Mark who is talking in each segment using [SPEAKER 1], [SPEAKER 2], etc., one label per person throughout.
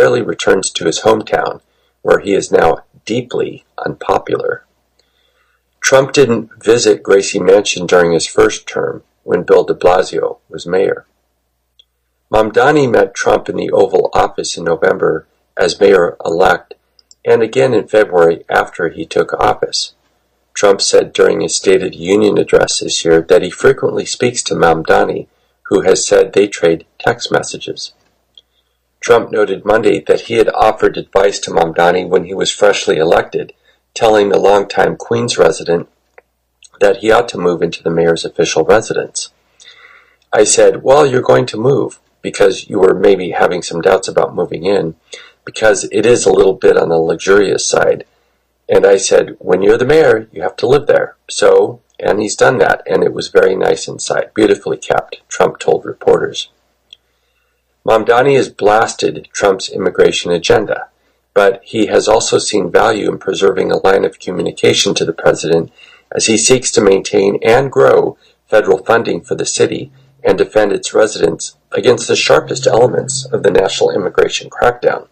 [SPEAKER 1] rarely returns to his hometown, where he is now deeply unpopular. Trump didn't visit Gracie Mansion during his first term, when Bill de Blasio was mayor. Mamdani met Trump in the Oval Office in November as mayor-elect, and again in February after he took office. Trump said during his State of the Union address this year that he frequently speaks to Mamdani, who has said they trade text messages. Trump noted Monday that he had offered advice to Mamdani when he was freshly elected, telling the longtime Queens resident that he ought to move into the mayor's official residence. I said, well, you're going to move, because you were maybe having some doubts about moving in, because it is a little bit on the luxurious side. And I said, when you're the mayor, you have to live there. So, and he's done that, and it was very nice inside, beautifully kept, Trump told reporters. Mamdani has blasted Trump's immigration agenda, but he has also seen value in preserving a line of communication to the president as he seeks to maintain and grow federal funding for the city and defend its residents against the sharpest elements of the national immigration crackdown.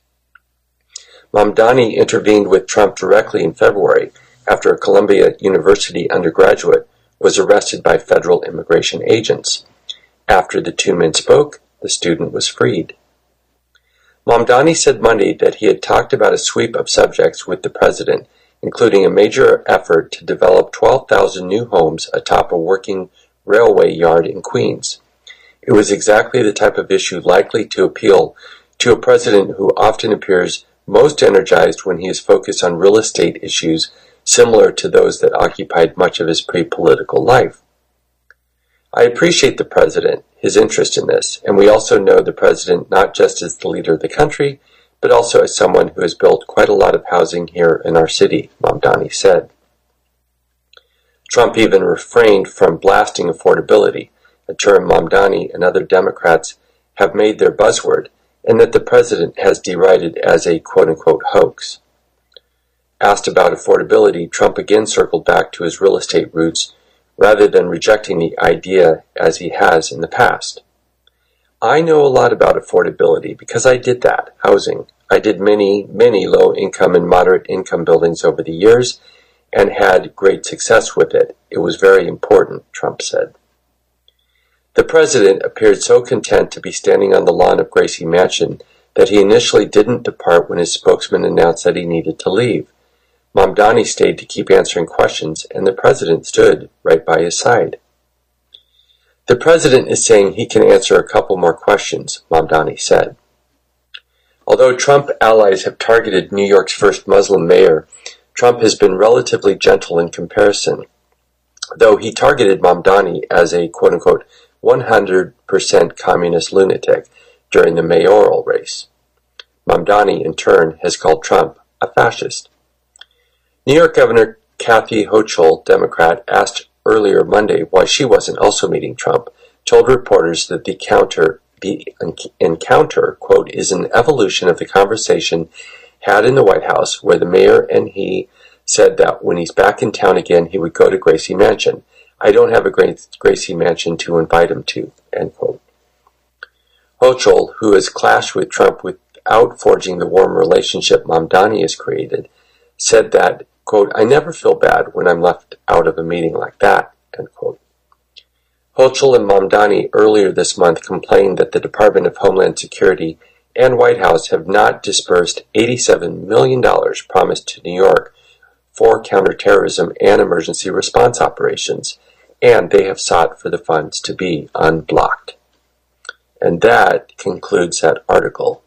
[SPEAKER 1] Mamdani intervened with Trump directly in February after a Columbia University undergraduate was arrested by federal immigration agents. After the two men spoke, the student was freed. Mamdani said Monday that he had talked about a sweep of subjects with the president, including a major effort to develop 12,000 new homes atop a working railway yard in Queens. It was exactly the type of issue likely to appeal to a president who often appears most energized when he is focused on real estate issues similar to those that occupied much of his pre-political life. I appreciate the president, his interest in this, and we also know the president not just as the leader of the country, but also as someone who has built quite a lot of housing here in our city, Mamdani said. Trump even refrained from blasting affordability, a term Mamdani and other Democrats have made their buzzword, and that the president has derided as a quote-unquote hoax. Asked about affordability, Trump again circled back to his real estate roots rather than rejecting the idea as he has in the past. I know a lot about affordability because I did that, housing. I did many low-income and moderate-income buildings over the years and had great success with it. It was very important, Trump said. The president appeared so content to be standing on the lawn of Gracie Mansion that he initially didn't depart when his spokesman announced that he needed to leave. Mamdani stayed to keep answering questions, and the president stood right by his side. The president is saying he can answer a couple more questions, Mamdani said. Although Trump allies have targeted New York's first Muslim mayor, Trump has been relatively gentle in comparison, though he targeted Mamdani as a quote-unquote 100% communist lunatic during the mayoral race. Mamdani, in turn, has called Trump a fascist. New York Governor Kathy Hochul, Democrat, asked earlier Monday why she wasn't also meeting Trump, told reporters that the encounter, quote, is an evolution of the conversation had in the White House where the mayor and he said that when he's back in town again, he would go to Gracie Mansion. I don't have a Gracie Mansion to invite him to, end quote. Hochul, who has clashed with Trump without forging the warm relationship Mamdani has created, said that, quote, I never feel bad when I'm left out of a meeting like that, end quote. Hochul and Mamdani earlier this month complained that the Department of Homeland Security and White House have not disbursed $87 million promised to New York for counterterrorism and emergency response operations, and they have sought for the funds to be unblocked. And that concludes that article.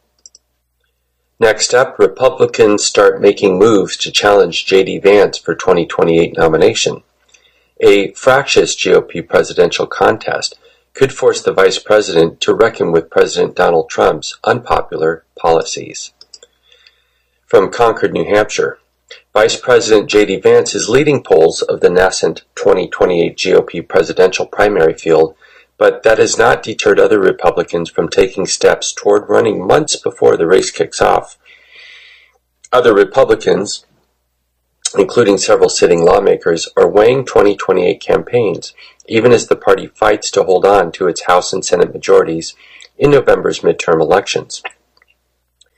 [SPEAKER 1] Next up, Republicans start making moves to challenge J.D. Vance for 2028 nomination. A fractious GOP presidential contest could force the vice president to reckon with President Donald Trump's unpopular policies. From Concord, New Hampshire, Vice President J.D. Vance is leading polls of the nascent 2028 GOP presidential primary field, but that has not deterred other Republicans from taking steps toward running months before the race kicks off. Other Republicans, including several sitting lawmakers, are weighing 2028 campaigns, even as the party fights to hold on to its House and Senate majorities in November's midterm elections.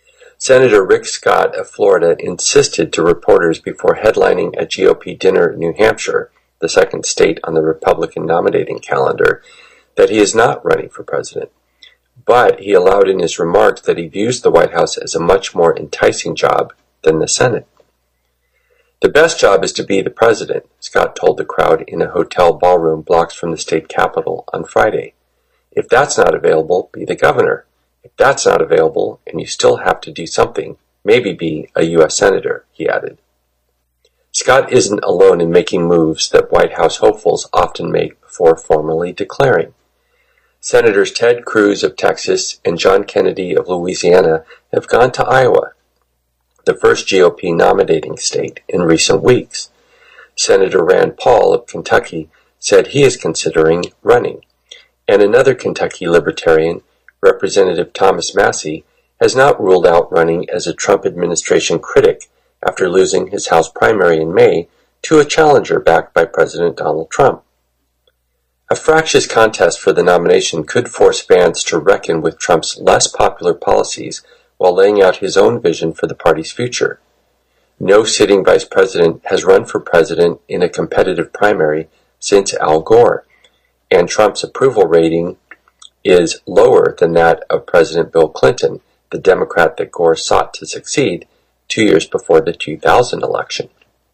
[SPEAKER 1] Senator Rick Scott of Florida insisted to reporters before headlining a GOP dinner in New Hampshire, the second state on the Republican nominating calendar, that he is not running for president. But he allowed in his remarks that he views the White House as a much more enticing job than the Senate. The best job is to be the president, Scott told the crowd in a hotel ballroom blocks from the state capitol on Friday. If that's not available, be the governor. If that's not available, and you still have to do something, maybe be a U.S. Senator, he added. Scott isn't alone in making moves that White House hopefuls often make before formally declaring. Senators Ted Cruz of Texas and John Kennedy of Louisiana have gone to Iowa, the first GOP nominating state, in recent weeks. Senator Rand Paul of Kentucky said he is considering running, and another Kentucky Libertarian, Representative Thomas Massie, has not ruled out running as a Trump administration critic after losing his House primary in May to a challenger backed by President Donald Trump. A fractious contest for the nomination could force Vance to reckon with Trump's less popular policies while laying out his own vision for the party's future. No sitting vice president has run for president in a competitive primary since Al Gore, and Trump's approval rating is lower than that of President Bill Clinton, the Democrat that Gore sought to succeed 2 years before the 2000 election.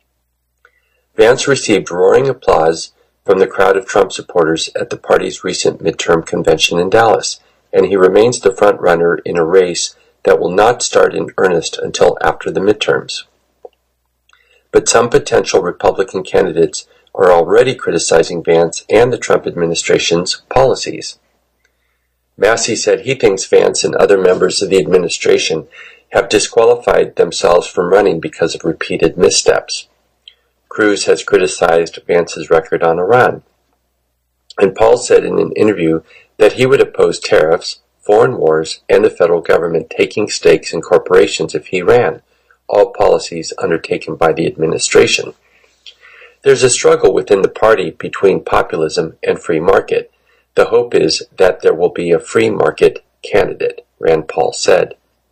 [SPEAKER 1] Vance received roaring applause from the crowd of Trump supporters at the party's recent midterm convention in Dallas, and he remains the front-runner in a race that will not start in earnest until after the midterms. But some potential Republican candidates are already criticizing Vance and the Trump administration's policies. Massie said he thinks Vance and other members of the administration have disqualified themselves from running because of repeated missteps. Cruz has criticized Vance's record on Iran. And Paul said in an interview that he would oppose tariffs, foreign wars, and the federal government taking stakes in corporations if he ran, all policies undertaken by the administration. There's a struggle within the party between populism and free market. The hope is that there will be a free market candidate, Rand Paul said.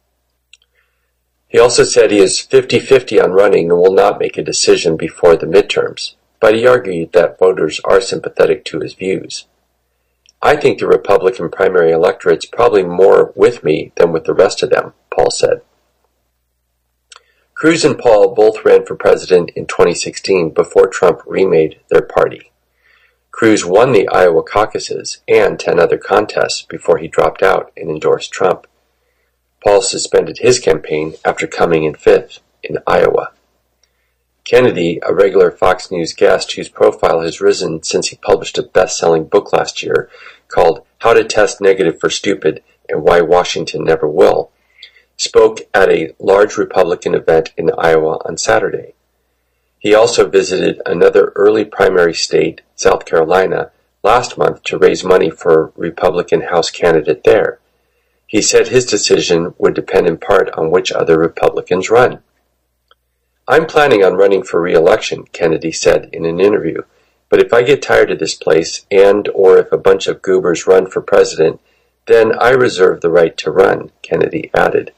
[SPEAKER 1] He also said he is 50-50 on running and will not make a decision before the midterms, but he argued that voters are sympathetic to his views. I think the Republican primary electorate's probably more with me than with the rest of them, Paul said. Cruz and Paul both ran for president in 2016 before Trump remade their party. Cruz won the Iowa caucuses and 10 other contests before he dropped out and endorsed Trump. Paul suspended his campaign after coming in fifth in Iowa. Kennedy, a regular Fox News guest whose profile has risen since he published a best-selling book last year called How to Test Negative for Stupid and Why Washington Never Will, spoke at a large Republican event in Iowa on Saturday. He also visited another early primary state, South Carolina, last month to raise money for a Republican House candidate there. He said his decision would depend in part on which other Republicans run. I'm planning on running for re-election, Kennedy said in an interview, but if I get tired of this place and or if a bunch of goobers run for president, then I reserve the right to run, Kennedy added.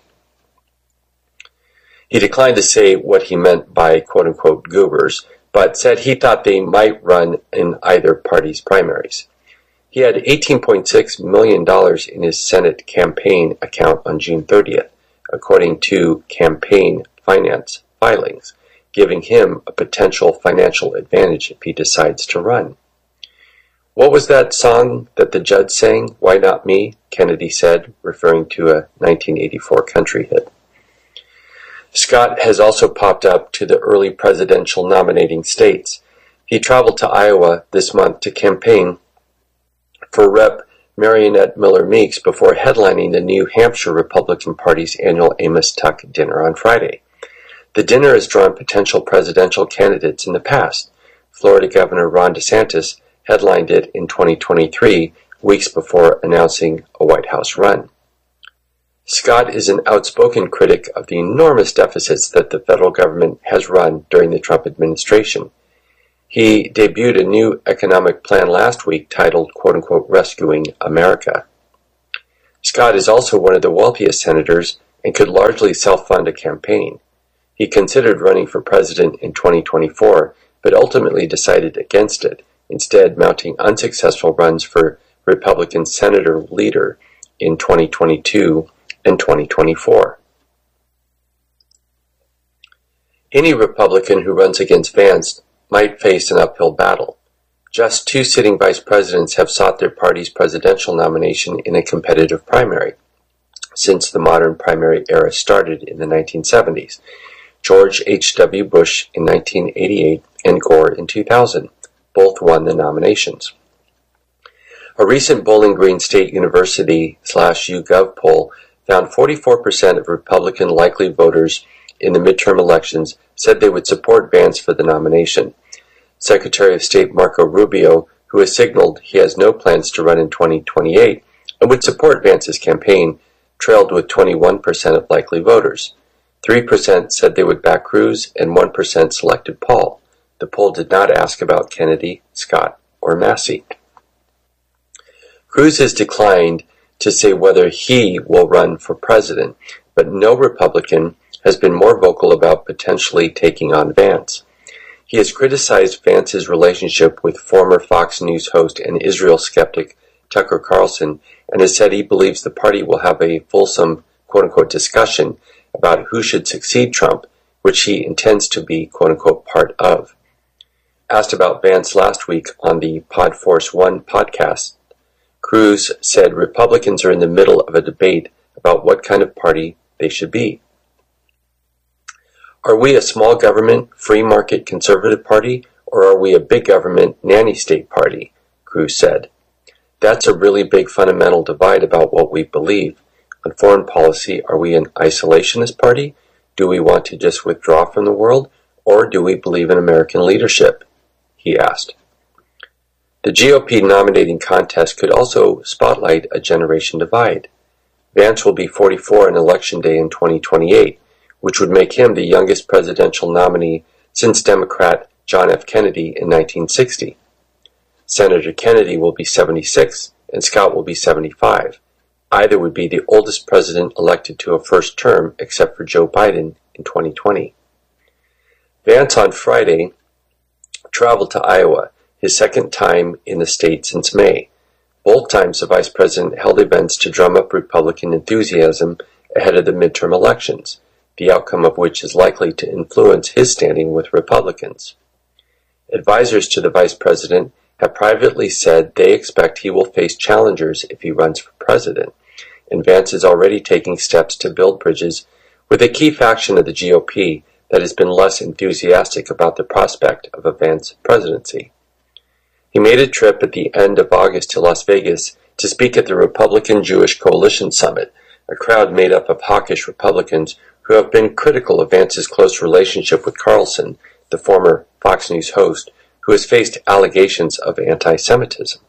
[SPEAKER 1] He declined to say what he meant by quote-unquote goobers, but said he thought they might run in either party's primaries. He had $18.6 million in his Senate campaign account on June 30th, according to campaign finance filings, giving him a potential financial advantage if he decides to run. What was that song that the judge sang, Why Not Me? Kennedy said, referring to a 1984 country hit. Scott has also popped up to the early presidential nominating states. He traveled to Iowa this month to campaign for Rep. Marionette Miller Meeks before headlining the New Hampshire Republican Party's annual Amos Tuck dinner on Friday. The dinner has drawn potential presidential candidates in the past. Florida Governor Ron DeSantis headlined it in 2023, weeks before announcing a White House run. Scott is an outspoken critic of the enormous deficits that the federal government has run during the Trump administration. He debuted a new economic plan last week titled, quote-unquote, Rescuing America. Scott is also one of the wealthiest senators and could largely self-fund a campaign. He considered running for president in 2024, but ultimately decided against it, instead mounting unsuccessful runs for Republican senator leader in 2022 and 2024. Any Republican who runs against Vance might face an uphill battle. Just 2 sitting vice presidents have sought their party's presidential nomination in a competitive primary since the modern primary era started in the 1970s. George H.W. Bush in 1988 and Gore in 2000. Both won the nominations. A recent Bowling Green State University/YouGov poll found 44% of Republican likely voters in the midterm elections said they would support Vance for the nomination. Secretary of State Marco Rubio, who has signaled he has no plans to run in 2028 and would support Vance's campaign, trailed with 21% of likely voters. 3% said they would back Cruz and 1% selected Paul. The poll did not ask about Kennedy, Scott, or Massey. Cruz has declined to say whether he will run for president, but no Republican has been more vocal about potentially taking on Vance. He has criticized Vance's relationship with former Fox News host and Israel skeptic Tucker Carlson and has said he believes the party will have a fulsome quote-unquote discussion about who should succeed Trump, which he intends to be quote-unquote part of. Asked about Vance last week on the Podforce One podcast, Cruz said Republicans are in the middle of a debate about what kind of party they should be. Are we a small government, free market conservative party, or are we a big government, nanny state party? Cruz said. That's a really big fundamental divide about what we believe. On foreign policy, are we an isolationist party? Do we want to just withdraw from the world, or do we believe in American leadership? He asked. The GOP nominating contest could also spotlight a generation divide. Vance will be 44 on Election Day in 2028, which would make him the youngest presidential nominee since Democrat John F. Kennedy in 1960. Senator Kennedy will be 76 and Scott will be 75. Either would be the oldest president elected to a first term except for Joe Biden in 2020. Vance on Friday traveled to Iowa, his second time in the state since May. Both times the vice president held events to drum up Republican enthusiasm ahead of the midterm elections, the outcome of which is likely to influence his standing with Republicans. Advisors to the vice president have privately said they expect he will face challengers if he runs for president, and Vance is already taking steps to build bridges with a key faction of the GOP that has been less enthusiastic about the prospect of a Vance presidency. He made a trip at the end of August to Las Vegas to speak at the Republican Jewish Coalition Summit, a crowd made up of hawkish Republicans who have been critical of Vance's close relationship with Carlson, the former Fox News host, who has faced allegations of anti-Semitism.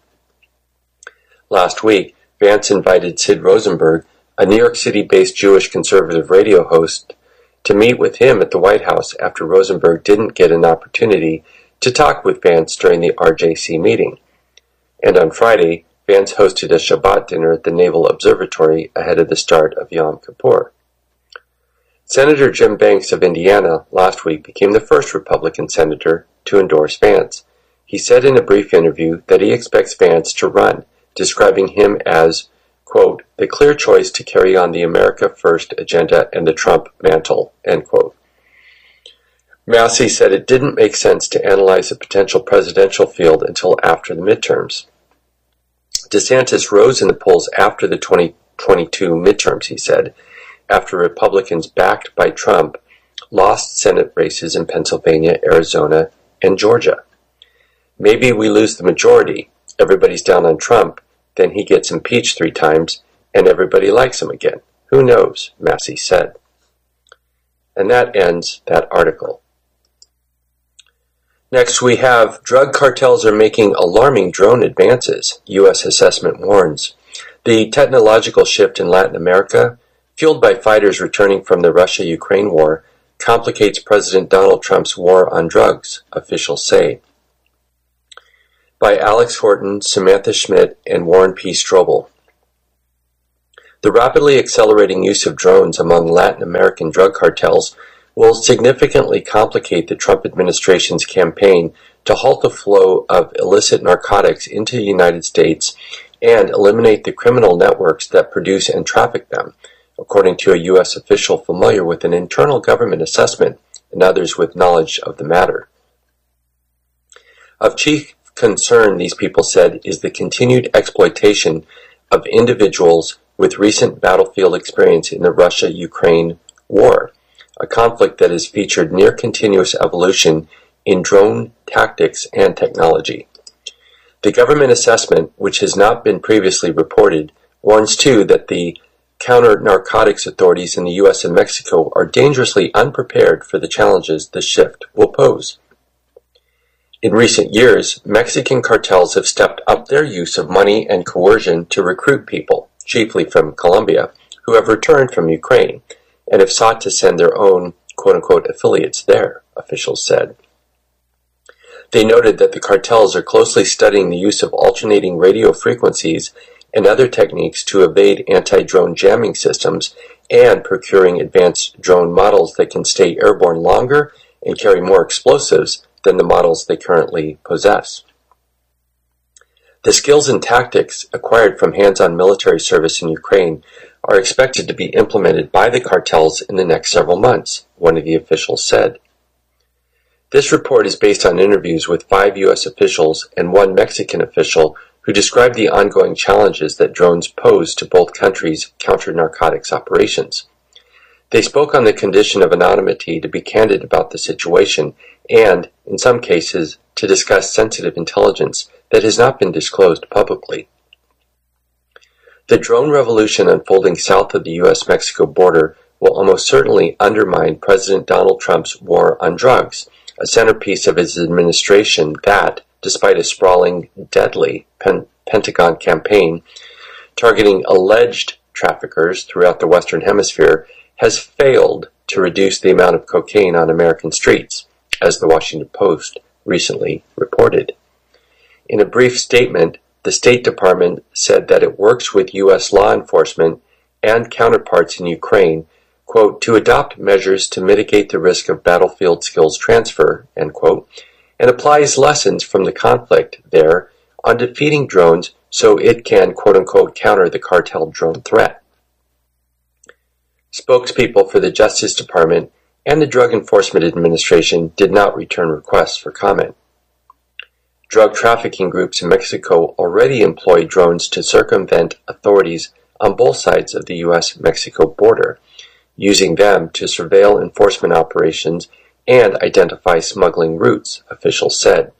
[SPEAKER 1] Last week, Vance invited Sid Rosenberg, a New York City-based Jewish conservative radio host, to meet with him at the White House after Rosenberg didn't get an opportunity to talk with Vance during the RJC meeting. And on Friday, Vance hosted a Shabbat dinner at the Naval Observatory ahead of the start of Yom Kippur. Senator Jim Banks of Indiana last week became the first Republican senator to endorse Vance. He said in a brief interview that he expects Vance to run, describing him as, quote, the clear choice to carry on the America First agenda and the Trump mantle, end quote. Massey said it didn't make sense to analyze the potential presidential field until after the midterms. DeSantis rose in the polls after the 2022 midterms, he said, after Republicans backed by Trump lost Senate races in Pennsylvania, Arizona, and Georgia. Maybe we lose the majority, everybody's down on Trump, then he gets impeached 3 times, and everybody likes him again. Who knows, Massey said. And that ends that article. Next we have, drug cartels are making alarming drone advances, U.S. assessment warns. The technological shift in Latin America, fueled by fighters returning from the Russia-Ukraine war, complicates President Donald Trump's war on drugs, officials say. By Alex Horton, Samantha Schmidt, and Warren P. Strobel. The rapidly accelerating use of drones among Latin American drug cartels will significantly complicate the Trump administration's campaign to halt the flow of illicit narcotics into the United States and eliminate the criminal networks that produce and traffic them, according to a U.S. official familiar with an internal government assessment and others with knowledge of the matter. Of chief concern, these people said, is the continued exploitation of individuals with recent battlefield experience in the Russia-Ukraine war, a conflict that has featured near-continuous evolution in drone tactics and technology. The government assessment, which has not been previously reported, warns too that the counter-narcotics authorities in the U.S. and Mexico are dangerously unprepared for the challenges the shift will pose. In recent years, Mexican cartels have stepped up their use of money and coercion to recruit people, chiefly from Colombia, who have returned from Ukraine, and have sought to send their own quote-unquote affiliates there, officials said. They noted that the cartels are closely studying the use of alternating radio frequencies and other techniques to evade anti-drone jamming systems and procuring advanced drone models that can stay airborne longer and carry more explosives than the models they currently possess. The skills and tactics acquired from hands-on military service in Ukraine are expected to be implemented by the cartels in the next several months, one of the officials said. This report is based on interviews with 5 U.S. officials and 1 Mexican official who described the ongoing challenges that drones pose to both countries' counter-narcotics operations. They spoke on the condition of anonymity to be candid about the situation and, in some cases, to discuss sensitive intelligence that has not been disclosed publicly. The drone revolution unfolding south of the U.S.-Mexico border will almost certainly undermine President Donald Trump's war on drugs, a centerpiece of his administration that, despite a sprawling, deadly Pentagon campaign targeting alleged traffickers throughout the Western Hemisphere, has failed to reduce the amount of cocaine on American streets, as the Washington Post recently reported. In a brief statement, the State Department said that it works with U.S. law enforcement and counterparts in Ukraine, quote, to adopt measures to mitigate the risk of battlefield skills transfer, end quote, and applies lessons from the conflict there on defeating drones so it can, quote-unquote, counter the cartel drone threat. Spokespeople for the Justice Department and the Drug Enforcement Administration did not return requests for comment. Drug trafficking groups in Mexico already employ drones to circumvent authorities on both sides of the U.S.-Mexico border, using them to surveil enforcement operations and identify smuggling routes, officials said.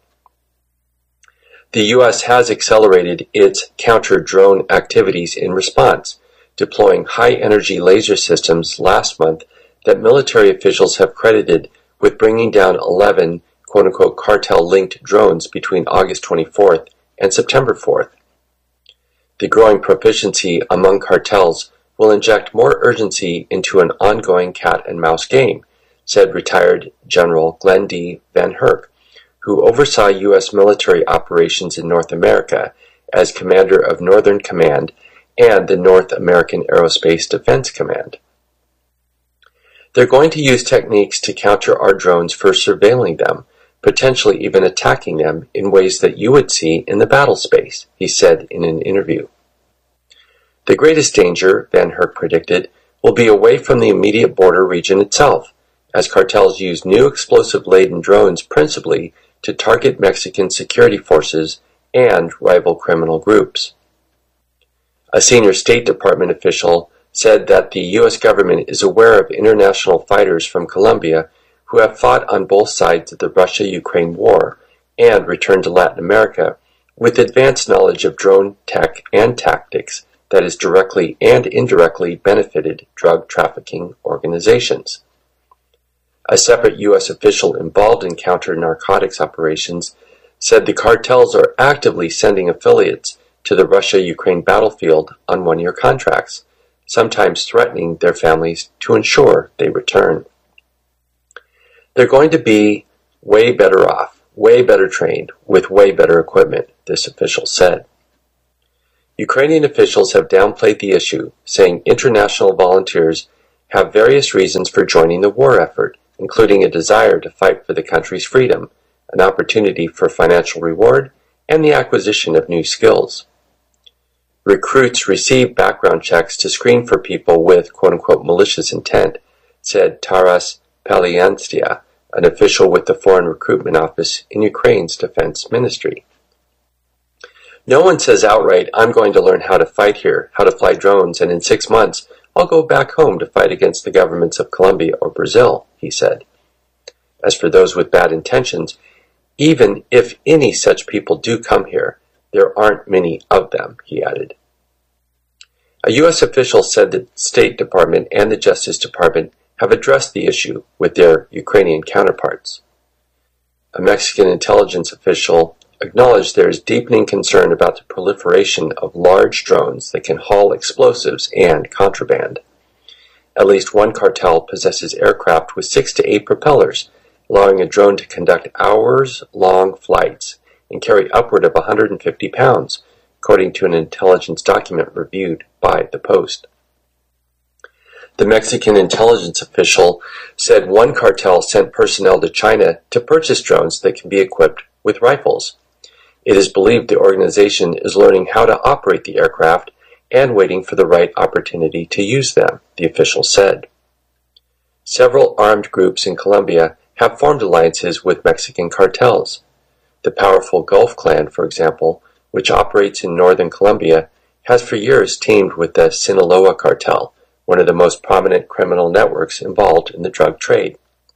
[SPEAKER 1] The U.S. has accelerated its counter-drone activities in response, deploying high-energy laser systems last month that military officials have credited with bringing down 11 quote-unquote cartel-linked drones between August 24th and September 4th. The growing proficiency among cartels will inject more urgency into an ongoing cat-and-mouse game, said retired General Glenn D. Van Herk, who oversaw U.S. military operations in North America as commander of Northern Command and the North American Aerospace Defense Command. They're going to use techniques to counter our drones for surveilling them, potentially even attacking them in ways that you would see in the battle space, he said in an interview. The greatest danger, Van Herk predicted, will be away from the immediate border region itself, as cartels use new explosive-laden drones principally to target Mexican security forces and rival criminal groups. A senior State Department official said that the U.S. government is aware of international fighters from Colombia who have fought on both sides of the Russia-Ukraine war and returned to Latin America with advanced knowledge of drone tech and tactics that has directly and indirectly benefited drug trafficking organizations. A separate U.S. official involved in counter-narcotics operations said the cartels are actively sending affiliates to the Russia-Ukraine battlefield on one-year contracts, sometimes threatening their families to ensure they return. They're going to be way better off, way better trained, with way better equipment, this official said. Ukrainian officials have downplayed the issue, saying international volunteers have various reasons for joining the war effort, including a desire to fight for the country's freedom, an opportunity for financial reward, and the acquisition of new skills. Recruits receive background checks to screen for people with quote-unquote malicious intent, said Taras Palyanstia, an official with the Foreign Recruitment Office in Ukraine's defense ministry. No one says outright, I'm going to learn how to fight here, how to fly drones, and in 6 months I'll go back home to fight against the governments of Colombia or Brazil, he said. As for those with bad intentions, even if any such people do come here, there aren't many of them, he added. A U.S. official said the State Department and the Justice Department have addressed the issue with their Ukrainian counterparts. A Mexican intelligence official acknowledged there is deepening concern about the proliferation of large drones that can haul explosives and contraband. At least one cartel possesses aircraft with 6 to 8 propellers, allowing a drone to conduct hours-long flights and carry upward of 150 pounds, according to an intelligence document reviewed by The Post. The Mexican intelligence official said one cartel sent personnel to China to purchase drones that can be equipped with rifles. It is believed the organization is learning how to operate the aircraft and waiting for the right opportunity to use them, the official said. Several armed groups in Colombia have formed alliances with Mexican cartels. The powerful Gulf Clan, for example, which operates in northern Colombia, has for years teamed with the Sinaloa cartel, one of the most prominent criminal networks involved in the drug trade.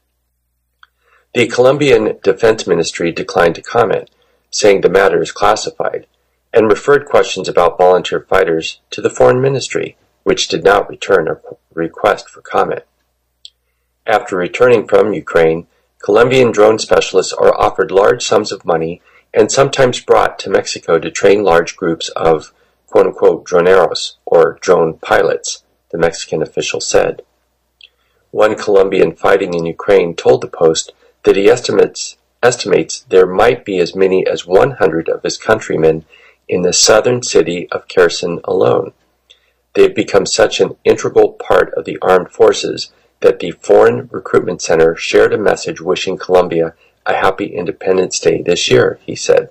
[SPEAKER 1] The Colombian Defense Ministry declined to comment, saying the matter is classified, and referred questions about volunteer fighters to the Foreign Ministry, which did not return a request for comment. After returning from Ukraine, Colombian drone specialists are offered large sums of money and sometimes brought to Mexico to train large groups of quote-unquote droneros, or drone pilots, the Mexican official said. One Colombian fighting in Ukraine told the Post that he estimates there might be as many as 100 of his countrymen in the southern city of Kherson alone. They have become such an integral part of the armed forces that the Foreign Recruitment Center shared a message wishing Colombia a happy Independence Day this year, he said.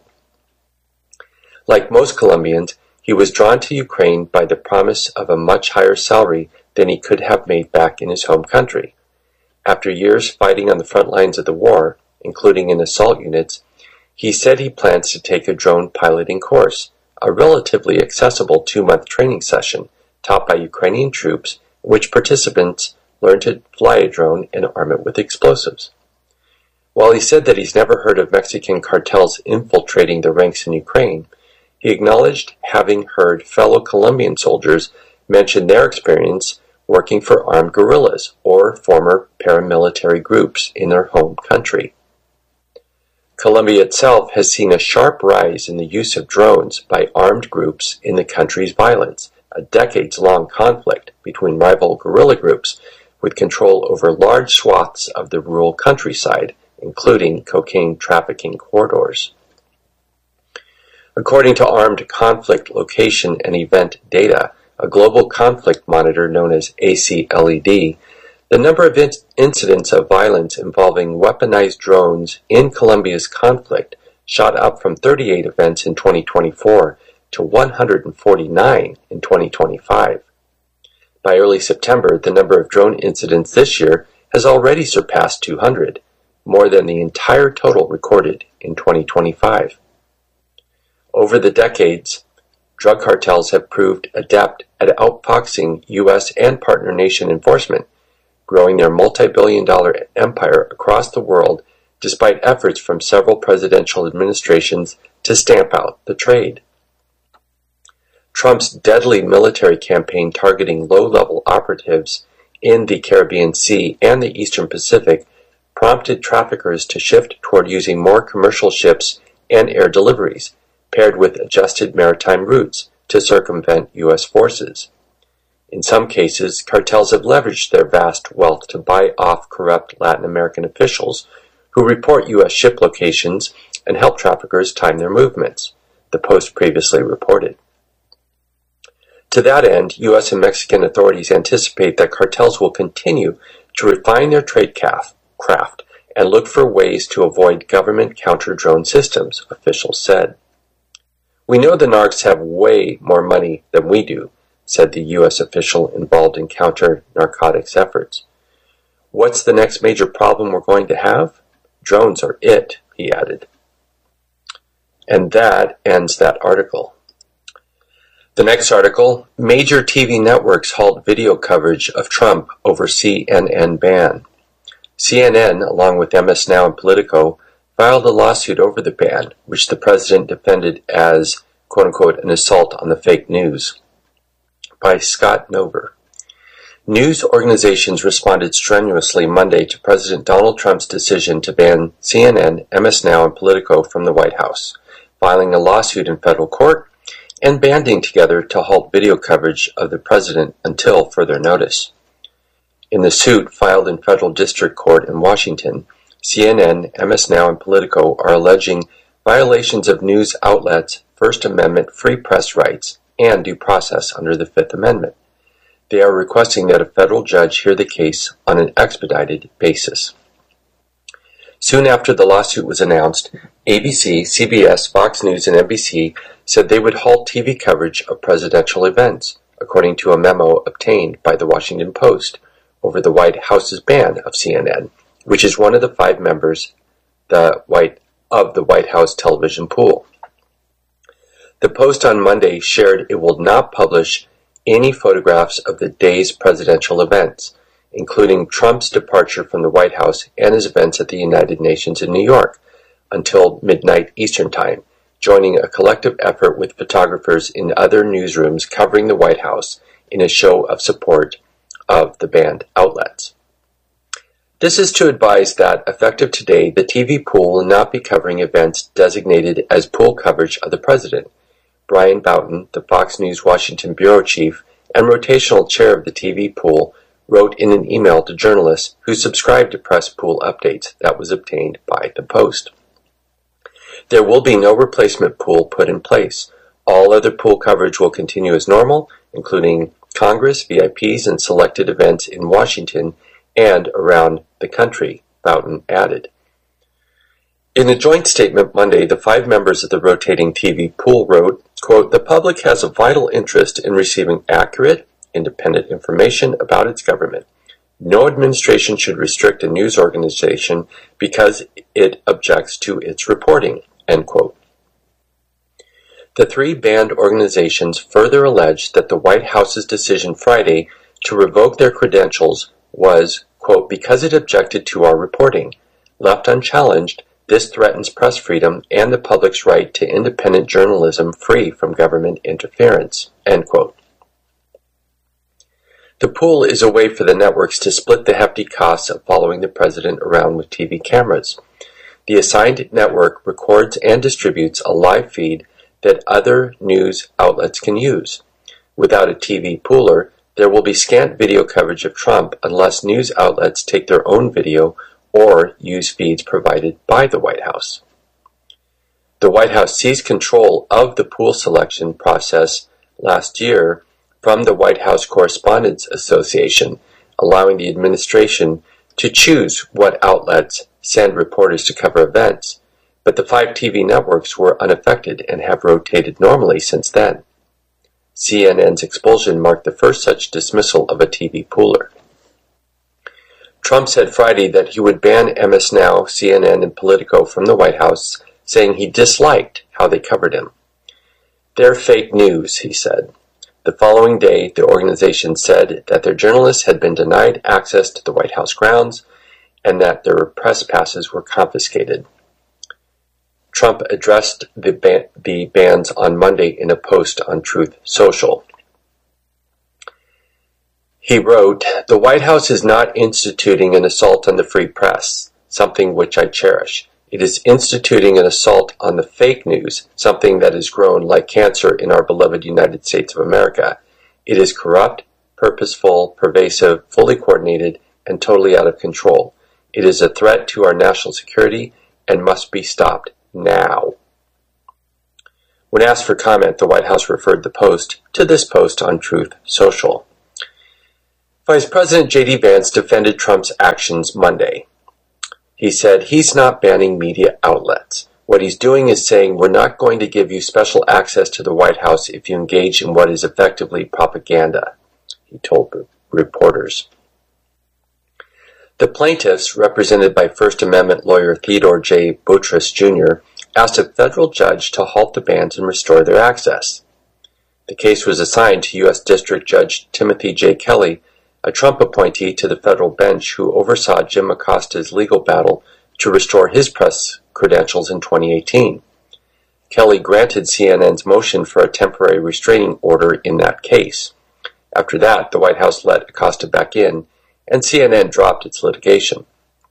[SPEAKER 1] Like most Colombians, he was drawn to Ukraine by the promise of a much higher salary than he could have made back in his home country. After years fighting on the front lines of the war, including in assault units, he said he plans to take a drone piloting course, a relatively accessible 2-month training session taught by Ukrainian troops in which participants learn to fly a drone and arm it with explosives. While he said that he's never heard of Mexican cartels infiltrating the ranks in Ukraine, he acknowledged having heard fellow Colombian soldiers mention their experience working for armed guerrillas or former paramilitary groups in their home country. Colombia itself has seen a sharp rise in the use of drones by armed groups in the country's violence, a decades-long conflict between rival guerrilla groups with control over large swaths of the rural countryside, including cocaine trafficking corridors. According to Armed Conflict Location and Event Data, a global conflict monitor known as ACLED, the number of incidents of violence involving weaponized drones in Colombia's conflict shot up from 38 events in 2024 to 149 in 2025. By early September, the number of drone incidents this year has already surpassed 200, more than the entire total recorded in 2025. Over the decades, drug cartels have proved adept at outfoxing U.S. and partner nation enforcement, growing their multi-billion-dollar empire across the world despite efforts from several presidential administrations to stamp out the trade. Trump's deadly military campaign targeting low-level operatives in the Caribbean Sea and the Eastern Pacific prompted traffickers to shift toward using more commercial ships and air deliveries, paired with adjusted maritime routes to circumvent U.S. forces. In some cases, cartels have leveraged their vast wealth to buy off corrupt Latin American officials who report U.S. ship locations and help traffickers time their movements, the Post previously reported. To that end, U.S. and Mexican authorities anticipate that cartels will continue to refine their trade craft and look for ways to avoid government counter-drone systems, officials said. "We know the narcs have way more money than we do," said the U.S. official involved in counter-narcotics efforts. "What's the next major problem we're going to have? Drones are it," he added. And that ends that article. The next article, major TV networks halt video coverage of Trump over CNN ban. CNN, along with MS Now and Politico, filed a lawsuit over the ban, which the president defended as, quote-unquote, an assault on the fake news. By Scott Nover. News organizations responded strenuously Monday to President Donald Trump's decision to ban CNN, MS Now, and Politico from the White House, filing a lawsuit in federal court and banding together to halt video coverage of the president until further notice. In the suit filed in federal district court in Washington, CNN, MS Now, and Politico are alleging violations of news outlets' First Amendment free press rights and due process under the Fifth Amendment. They are requesting that a federal judge hear the case on an expedited basis. Soon after the lawsuit was announced, ABC, CBS, Fox News, and NBC said they would halt TV coverage of presidential events, according to a memo obtained by the Washington Post over the White House's ban of CNN, which is one of the 5 members of the White House television pool. The Post on Monday shared it will not publish any photographs of the day's presidential events, including Trump's departure from the White House and his events at the United Nations in New York, until midnight Eastern Time, joining a collective effort with photographers in other newsrooms covering the White House in a show of support of the banned outlets. This is to advise that, effective today, the TV pool will not be covering events designated as pool coverage of the president. Brian Boughton, the Fox News Washington bureau chief and rotational chair of the TV pool, wrote in an email to journalists who subscribed to press pool updates that was obtained by the Post. There will be no replacement pool put in place. All other pool coverage will continue as normal, including Congress, VIPs, and selected events in Washington and around the country, Boughton added. In a joint statement Monday, the 5 members of the rotating TV pool wrote, quote, "The public has a vital interest in receiving accurate, independent information about its government. No administration should restrict a news organization because it objects to its reporting," end quote. The 3 banned organizations further alleged that the White House's decision Friday to revoke their credentials was, quote, "because it objected to our reporting. Left unchallenged, this threatens press freedom and the public's right to independent journalism free from government interference," end quote. The pool is a way for the networks to split the hefty costs of following the president around with TV cameras. The assigned network records and distributes a live feed that other news outlets can use. Without a TV pooler, there will be scant video coverage of Trump unless news outlets take their own video or use feeds provided by the White House. The White House seized control of the pool selection process last year from the White House Correspondents Association, allowing the administration to choose what outlets send reporters to cover events, but the 5 TV networks were unaffected and have rotated normally since then. CNN's expulsion marked the first such dismissal of a TV pooler. Trump said Friday that he would ban MS Now, CNN, and Politico from the White House, saying he disliked how they covered him. "They're fake news," he said. The following day, the organization said that their journalists had been denied access to the White House grounds and that their press passes were confiscated. Trump addressed the bans on Monday in a post on Truth Social. He wrote, "The White House is not instituting an assault on the free press, something which I cherish. It is instituting an assault on the fake news, something that has grown like cancer in our beloved United States of America. It is corrupt, purposeful, pervasive, fully coordinated, and totally out of control. It is a threat to our national security and must be stopped now." When asked for comment, the White House referred the post to this post on Truth Social. Vice President J.D. Vance defended Trump's actions Monday. He said he's not banning media outlets. What he's doing is saying we're not going to give you special access to the White House if you engage in what is effectively propaganda, he told reporters. The plaintiffs, represented by First Amendment lawyer Theodore J. Boutrous, Jr., asked a federal judge to halt the bans and restore their access. The case was assigned to U.S. District Judge Timothy J. Kelly, a Trump appointee to the federal bench who oversaw Jim Acosta's legal battle to restore his press credentials in 2018. Kelly granted CNN's motion for a temporary restraining order in that case. After that, the White House let Acosta back in, and CNN dropped its litigation.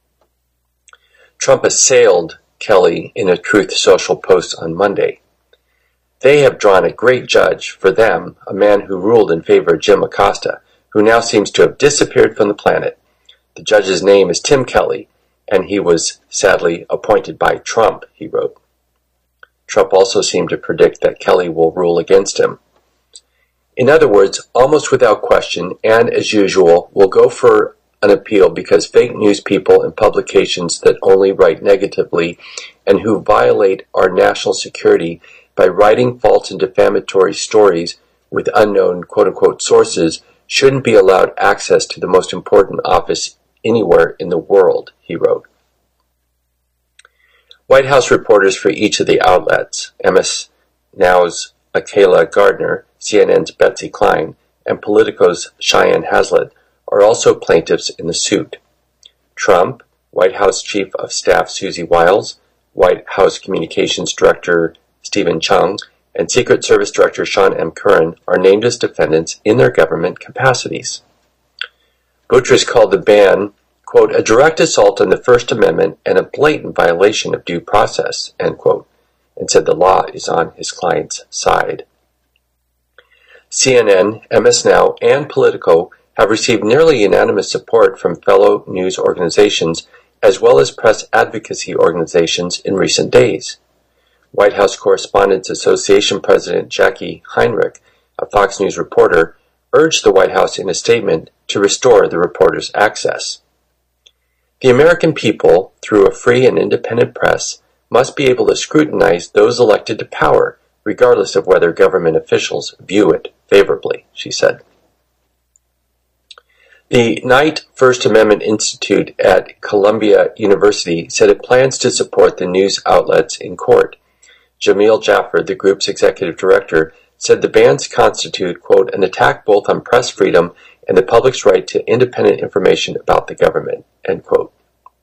[SPEAKER 1] Trump assailed Kelly in a Truth Social post on Monday. They have drawn a great judge for them, a man who ruled in favor of Jim Acosta, who now seems to have disappeared from the planet. The judge's name is Tim Kelly, and he was sadly appointed by Trump, he wrote. Trump also seemed to predict that Kelly will rule against him. In other words, almost without question, and as usual, will go for an appeal because fake news people and publications that only write negatively and who violate our national security by writing false and defamatory stories with unknown quote-unquote sources shouldn't be allowed access to the most important office anywhere in the world, he wrote. White House reporters for each of the outlets, MS Now's Akela Gardner, CNN's Betsy Klein, and Politico's Cheyenne Hazlitt, are also plaintiffs in the suit. Trump, White House Chief of Staff Susie Wiles, White House Communications Director Stephen Chung, and Secret Service Director Sean M. Curran are named as defendants in their government capacities. Boutrous called the ban, quote, a direct assault on the First Amendment and a blatant violation of due process, end quote, and said the law is on his client's side. CNN, MS Now, and Politico have received nearly unanimous support from fellow news organizations as well as press advocacy organizations in recent days. White House Correspondents Association President Jackie Heinrich, a Fox News reporter, urged the White House in a statement to restore the reporters' access. The American people, through a free and independent press, must be able to scrutinize those elected to power, regardless of whether government officials view it favorably, she said. The Knight First Amendment Institute at Columbia University said it plans to support the news outlets in court. Jamil Jaffer, the group's executive director, said the bans constitute, quote, an attack both on press freedom and the public's right to independent information about the government, end quote.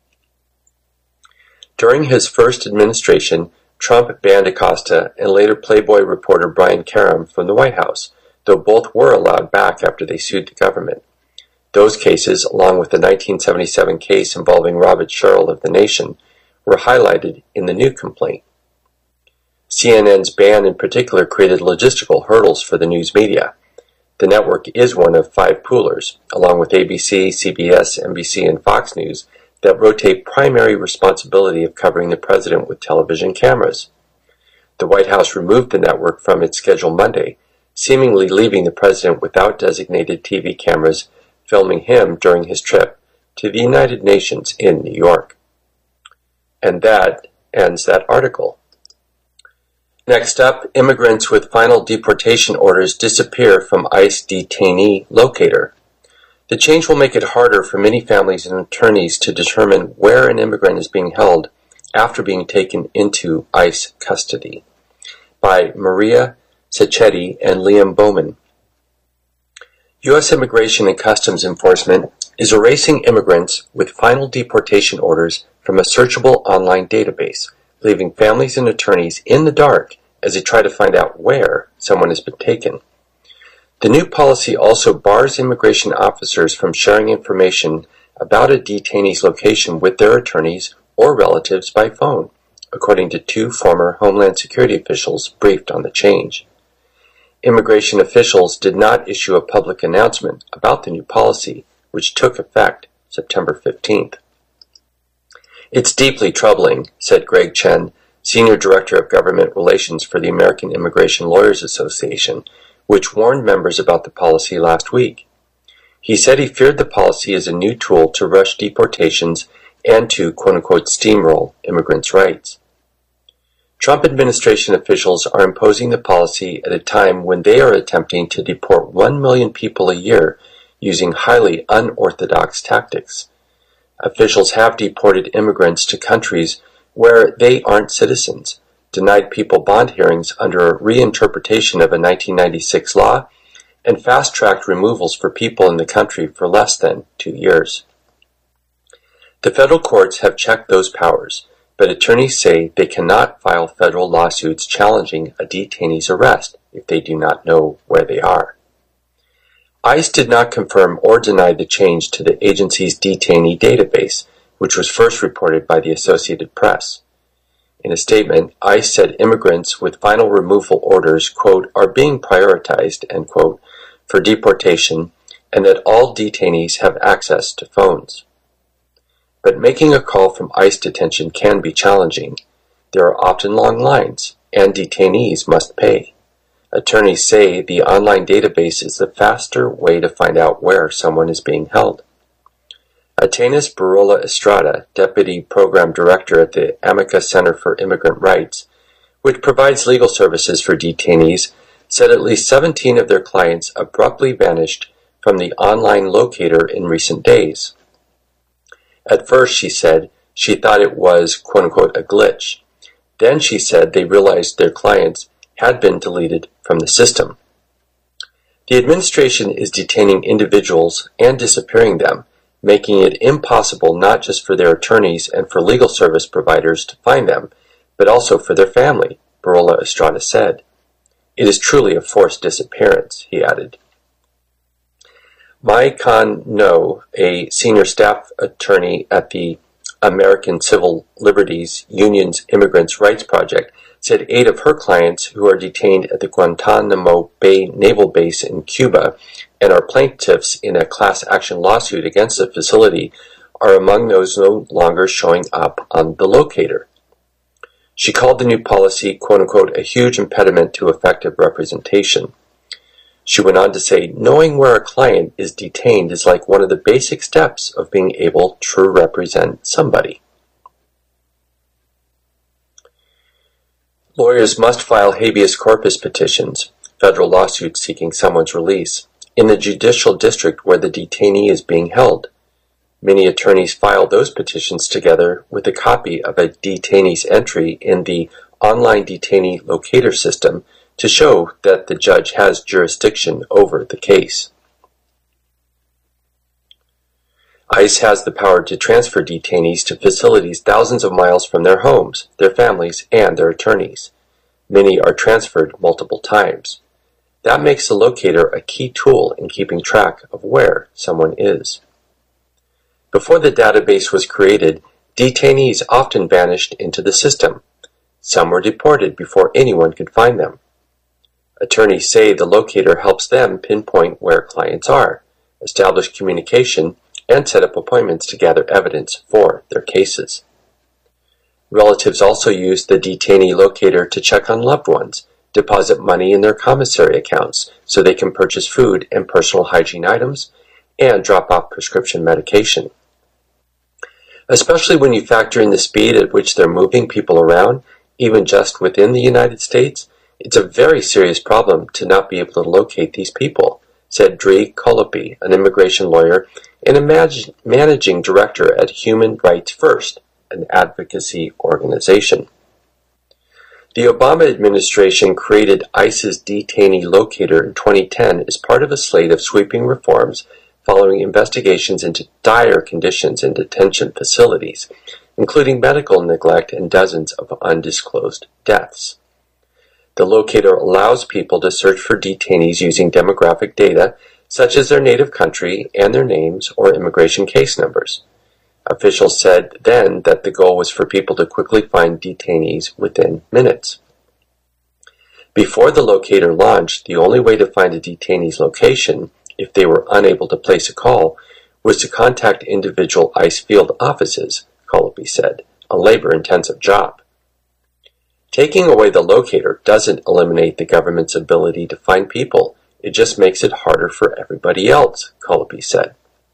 [SPEAKER 1] During his first administration, Trump banned Acosta and later Playboy reporter Brian Karem from the White House, though both were allowed back after they sued the government. Those cases, along with the 1977 case involving Robert Sherrill of The Nation, were highlighted in the new complaint. CNN's ban in particular created logistical hurdles for the news media. The network is one of 5 poolers, along with ABC, CBS, NBC, and Fox News, that rotate primary responsibility of covering the president with television cameras. The White House removed the network from its schedule Monday, seemingly leaving the president without designated TV cameras filming him during his trip to the United Nations in New York. And that ends that article. Next up, immigrants with final deportation orders disappear from ICE detainee locator. The change will make it harder for many families and attorneys to determine where an immigrant is being held after being taken into ICE custody. By Maria Sacchetti and Liam Bowman. U.S. Immigration and Customs Enforcement is erasing immigrants with final deportation orders from a searchable online database, leaving families and attorneys in the dark as they try to find out where someone has been taken. The new policy also bars immigration officers from sharing information about a detainee's location with their attorneys or relatives by phone, according to 2 former Homeland Security officials briefed on the change. Immigration officials did not issue a public announcement about the new policy, which took effect September 15th. It's deeply troubling, said Greg Chen, Senior Director of Government Relations for the American Immigration Lawyers Association, which warned members about the policy last week. He said he feared the policy is a new tool to rush deportations and to, quote-unquote, steamroll immigrants' rights. Trump administration officials are imposing the policy at a time when they are attempting to deport 1 million people a year using highly unorthodox tactics. Officials have deported immigrants to countries where they aren't citizens, denied people bond hearings under a reinterpretation of a 1996 law, and fast-tracked removals for people in the country for less than 2 years. The federal courts have checked those powers, but attorneys say they cannot file federal lawsuits challenging a detainee's arrest if they do not know where they are. ICE did not confirm or deny the change to the agency's detainee database, which was first reported by the Associated Press. In a statement, ICE said immigrants with final removal orders, quote, are being prioritized, end quote, for deportation, and that all detainees have access to phones. But making a call from ICE detention can be challenging. There are often long lines, and detainees must pay. Attorneys say the online database is the faster way to find out where someone is being held. Atenas Barola Estrada, Deputy Program Director at the Amica Center for Immigrant Rights, which provides legal services for detainees, said at least 17 of their clients abruptly vanished from the online locator in recent days. At first, she said, she thought it was, quote-unquote, a glitch. Then she said they realized their clients had been deleted from the system. The administration is detaining individuals and disappearing them, making it impossible not just for their attorneys and for legal service providers to find them, but also for their family, Barola Estrada said. It is truly a forced disappearance, he added. Mai Khan No, a senior staff attorney at the American Civil Liberties Union's Immigrants' Rights Project, said 8 of her clients who are detained at the Guantanamo Bay Naval Base in Cuba and are plaintiffs in a class action lawsuit against the facility are among those no longer showing up on the locator. She called the new policy, quote-unquote, a huge impediment to effective representation. She went on to say, knowing where a client is detained is like one of the basic steps of being able to represent somebody. Lawyers must file habeas corpus petitions, federal lawsuits seeking someone's release, in the judicial district where the detainee is being held. Many attorneys file those petitions together with a copy of a detainee's entry in the online detainee locator system to show that the judge has jurisdiction over the case. ICE has the power to transfer detainees to facilities thousands of miles from their homes, their families, and their attorneys. Many are transferred multiple times. That makes the locator a key tool in keeping track of where someone is. Before the database was created, detainees often vanished into the system. Some were deported before anyone could find them. Attorneys say the locator helps them pinpoint where clients are, establish communication, and set up appointments to gather evidence for their cases. Relatives also use the detainee locator to check on loved ones, deposit money in their commissary accounts so they can purchase food and personal hygiene items, and drop off prescription medication. Especially when you factor in the speed at which they're moving people around, even just within the United States, it's a very serious problem to not be able to locate these people, said Dree Colopi, an immigration lawyer and a managing director at Human Rights First, an advocacy organization. The Obama administration created ICE's detainee locator in 2010 as part of a slate of sweeping reforms following investigations into dire conditions in detention facilities, including medical neglect and dozens of undisclosed deaths. The locator allows people to search for detainees using demographic data, such as their native country and their names or immigration case numbers. Officials said then that the goal was for people to quickly find detainees within minutes. Before the locator launched, the only way to find a detainee's location, if they were unable to place a call, was to contact individual ICE field offices, Colopi said, a labor-intensive job. Taking away the locator doesn't eliminate the government's ability to find people. It just makes it harder for everybody else, Culleby said.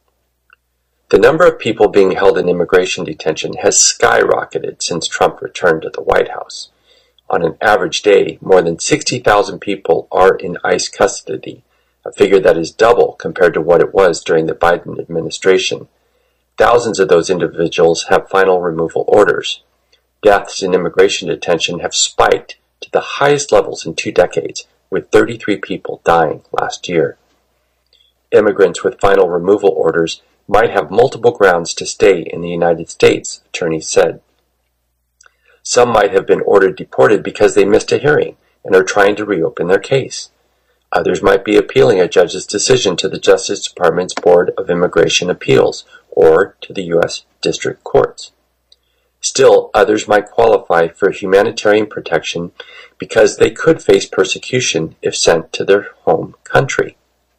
[SPEAKER 1] The number of people being held in immigration detention has skyrocketed since Trump returned to the White House. On an average day, more than 60,000 people are in ICE custody, a figure that is double compared to what it was during the Biden administration. Thousands of those individuals have final removal orders. Deaths in immigration detention have spiked to the highest levels in 2 decades, with 33 people dying last year. Immigrants with final removal orders might have multiple grounds to stay in the United States, attorneys said. Some might have been ordered deported because they missed a hearing and are trying to reopen their case. Others might be appealing a judge's decision to the Justice Department's Board of Immigration Appeals or to the U.S. District Courts. Still, others might qualify for humanitarian protection because they could face persecution if sent to their home country.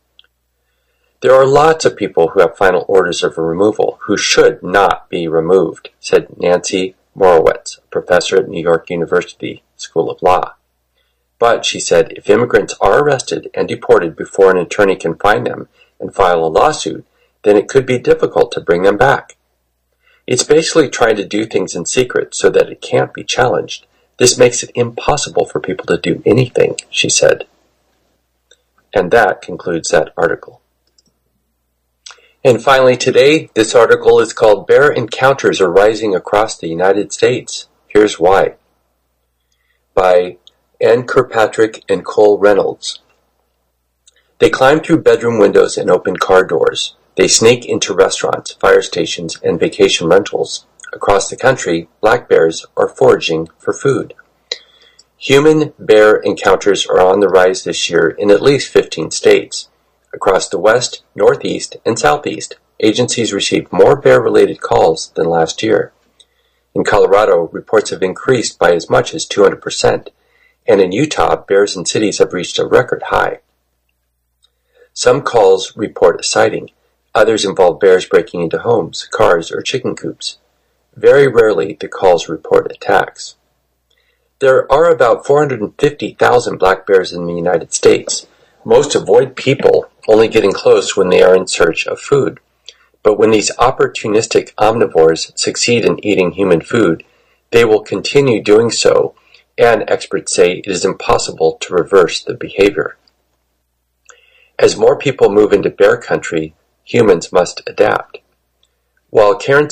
[SPEAKER 1] There are lots of people who have final orders of removal who should not be removed, said Nancy Morowitz, a professor at New York University School of Law. But, she said, if immigrants are arrested and deported before an attorney can find them and file a lawsuit, then it could be difficult to bring them back. It's basically trying to do things in secret so that it can't be challenged. This makes it impossible for people to do anything, she said. And that concludes that article. And finally today, this article is called Bear Encounters Are Rising Across the United States. Here's why. By Ann Kirkpatrick and Cole Reynolds. They climb through bedroom windows and open car doors. They sneak into restaurants, fire stations, and vacation rentals. Across the country, black bears are foraging for food. Human-bear encounters are on the rise this year in at least 15 states. Across the West, Northeast, and Southeast, agencies received more bear-related calls than last year. In Colorado, reports have increased by as much as 200%, and in Utah, bears in cities have reached a record high. Some calls report a sighting. Others involve bears breaking into homes, cars, or chicken coops. Very rarely, the calls report attacks. There are about 450,000 black bears in the United States. Most avoid people, only getting close when they are in search of food. But when these opportunistic omnivores succeed in eating human food, they will continue doing so, and experts say it is impossible to reverse the behavior. As more people move into bear country, humans must adapt. While Karen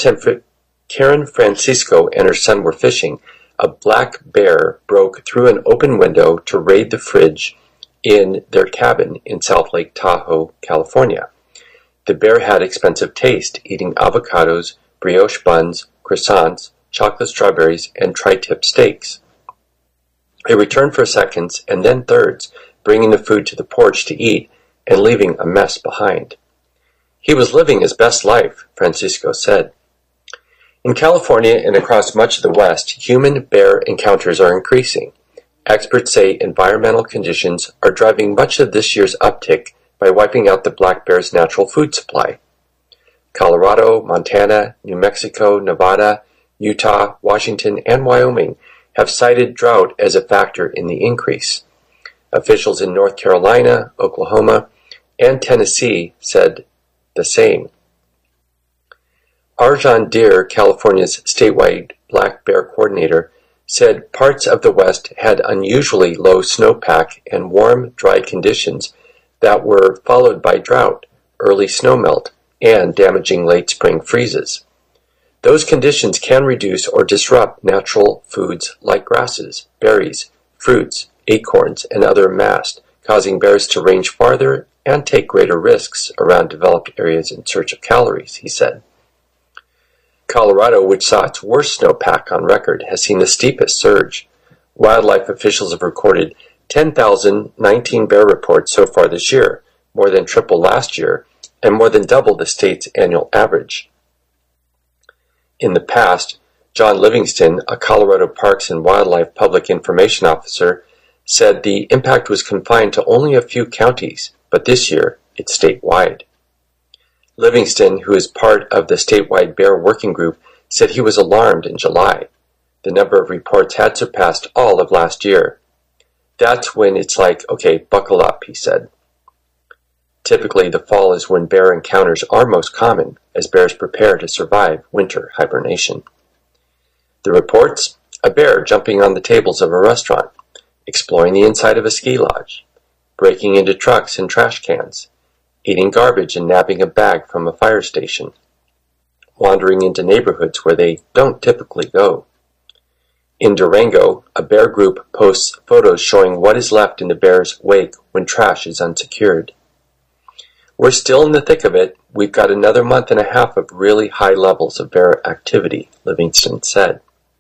[SPEAKER 1] Francisco and her son were fishing, a black bear broke through an open window to raid the fridge in their cabin in South Lake Tahoe, California. The bear had expensive taste, eating avocados, brioche buns, croissants, chocolate strawberries, and tri-tip steaks. It returned for seconds and then thirds, bringing the food to the porch to eat and leaving a mess behind. He was living his best life, Francisco said. In California and across much of the West, human-bear encounters are increasing. Experts say environmental conditions are driving much of this year's uptick by wiping out the black bear's natural food supply. Colorado, Montana, New Mexico, Nevada, Utah, Washington, and Wyoming have cited drought as a factor in the increase. Officials in North Carolina, Oklahoma, and Tennessee said the same. Arjan Deer, California's statewide black bear coordinator, said parts of the West had unusually low snowpack and warm, dry conditions that were followed by drought, early snowmelt, and damaging late spring freezes. Those conditions can reduce or disrupt natural foods like grasses, berries, fruits, acorns, and other mast, causing bears to range farther and take greater risks around developed areas in search of calories, he said. Colorado, which saw its worst snowpack on record, has seen the steepest surge. Wildlife officials have recorded 10,019 bear reports so far this year, more than triple last year, and more than double the state's annual average. In the past, John Livingston, a Colorado Parks and Wildlife Public Information Officer, said the impact was confined to only a few counties, but this year it's statewide. Livingston, who is part of the statewide bear working group, said he was alarmed in July. The number of reports had surpassed all of last year. That's when it's like, okay, buckle up, he said. Typically, the fall is when bear encounters are most common, as bears prepare to survive winter hibernation. The reports? A bear jumping on the tables of a restaurant, exploring the inside of a ski lodge, breaking into trucks and trash cans, eating garbage and nabbing a bag from a fire station, wandering into neighborhoods where they don't typically go. In Durango, a bear group posts photos showing what is left in the bear's wake when trash is unsecured. We're still in the thick of it. We've got another month and a half of really high levels of bear activity, Livingston said.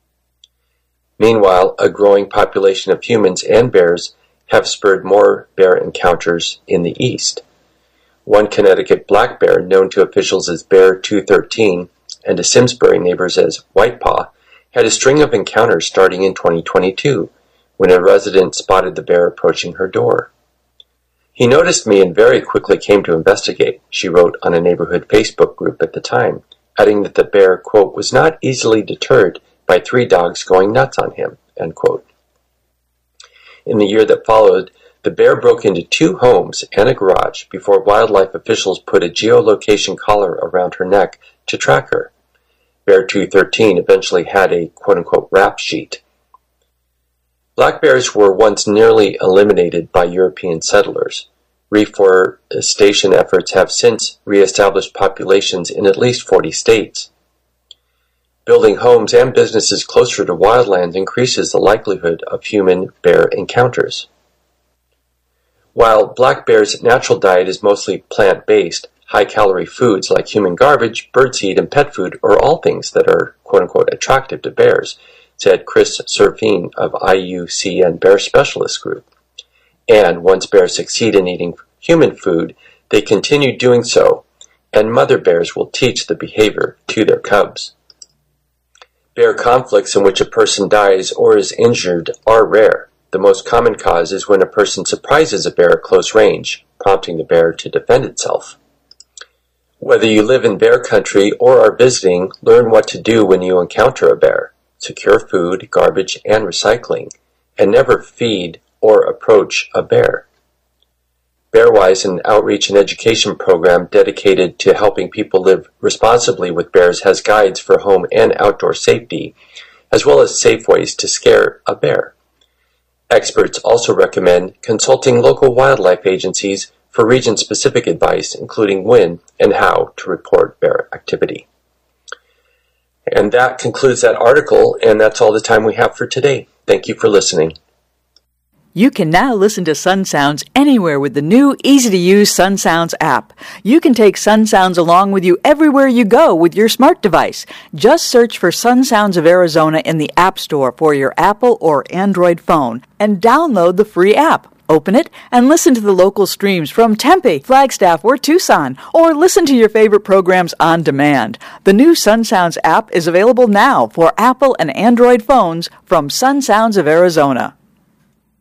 [SPEAKER 1] Meanwhile, a growing population of humans and bears have spurred more bear encounters in the east. One Connecticut black bear, known to officials as Bear 213 and to Simsbury neighbors as White Paw, had a string of encounters starting in 2022 when a resident spotted the bear approaching her door. He noticed me and very quickly came to investigate, she wrote on a neighborhood Facebook group at the time, adding that the bear, quote, was not easily deterred by 3 dogs going nuts on him, end quote. In the year that followed, the bear broke into 2 homes and a garage before wildlife officials put a geolocation collar around her neck to track her. Bear 213 eventually had a quote-unquote rap sheet. Black bears were once nearly eliminated by European settlers. Reforestation efforts have since re-established populations in at least 40 states. Building homes and businesses closer to wildlands increases the likelihood of human-bear encounters. While black bears' natural diet is mostly plant-based, high-calorie foods like human garbage, birdseed, and pet food are all things that are quote-unquote attractive to bears, said Chris Serfine of IUCN Bear Specialist Group. And once bears succeed in eating human food, they continue doing so, and mother bears will teach the behavior to their cubs. Bear conflicts in which a person dies or is injured are rare. The most common cause is when a person surprises a bear at close range, prompting the bear to defend itself. Whether you live in bear country or are visiting, learn what to do when you encounter a bear. Secure food, garbage, and recycling, and never feed or approach a bear. Bearwise, an outreach and education program dedicated to helping people live responsibly with bears, has guides for home and outdoor safety, as well as safe ways to scare a bear. Experts also recommend consulting local wildlife agencies for region-specific advice, including when and how to report bear activity. And that concludes that article, and that's all the time we have for today. Thank you for listening.
[SPEAKER 2] You can now listen to Sun Sounds anywhere with the new, easy-to-use Sun Sounds app. You can take Sun Sounds along with you everywhere you go with your smart device. Just search for Sun Sounds of Arizona in the App Store for your Apple or Android phone and download the free app. Open it and listen to the local streams from Tempe, Flagstaff, or Tucson, or listen to your favorite programs on demand. The new Sun Sounds app is available now for Apple and Android phones from Sun Sounds of Arizona.